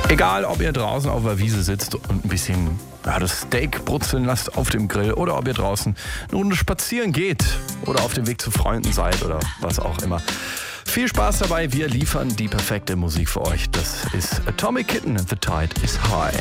Egal, ob ihr draußen auf der Wiese sitzt und ein bisschen das Steak brutzeln lasst auf dem Grill oder ob ihr draußen eine Runde spazieren geht oder auf dem Weg zu Freunden seid oder was auch immer. Viel Spaß dabei, wir liefern die perfekte Musik für euch. Das ist Atomic Kitten, The Tide is High.